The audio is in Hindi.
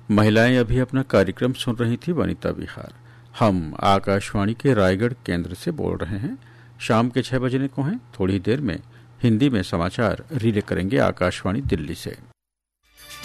महिलाएं अभी अपना कार्यक्रम सुन रही थी वनिता विहार। हम आकाशवाणी के रायगढ़ केंद्र से बोल रहे हैं। शाम के 6 बजने को हैं। थोड़ी देर में हिंदी में समाचार रिले करेंगे आकाशवाणी दिल्ली से।